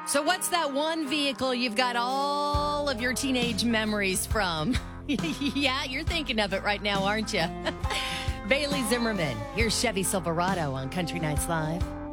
So, what's that one vehicle you've got all of your teenage memories from? Yeah, you're thinking of it right now, aren't you? Bailey Zimmerman. Here's Chevy Silverado on Country Nights Live.